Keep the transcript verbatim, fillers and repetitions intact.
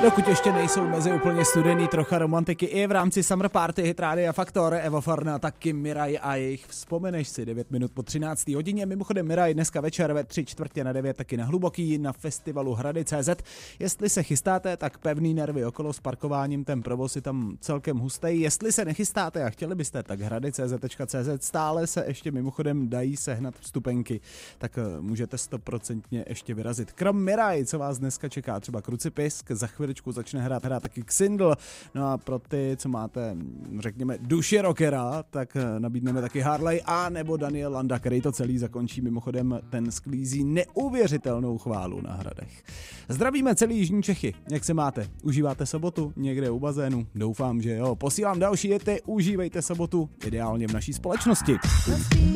Dokud ještě nejsou mezi úplně studený, trocha romantiky i v rámci Summer Party hit Rádia Faktor, Evo Farna, taky Miraj a jejich Vzpomeneš si, devět minut po třinácté hodině. Mimochodem Miraj dneska večer ve tři čtvrtě na devět taky na Hluboký na festivalu Hrady tečka cé zet. Jestli se chystáte, tak pevný nervy okolo s parkováním, ten provoz je tam celkem hustý. Jestli se nechystáte a chtěli byste, tak hrady tečka cé zet stále se ještě mimochodem dají sehnat vstupenky, tak můžete stoprocentně ještě vyrazit. Krom Miraj, co vás dneska čeká, třeba Krucipisk, za chvíličku začne hrát, hrát taky Xindl. No a pro ty, co máte, řekněme, duši rockera, tak nabídneme taky Harley a nebo Daniel Landa, který to celý zakončí. Mimochodem ten sklízí neuvěřitelnou chválu na Hradech. Zdravíme celý jižní Čechy. Jak se máte? Užíváte sobotu někde u bazénu? Doufám, že jo. Posílám další jety, užívejte sobotu, ideálně v naší společnosti.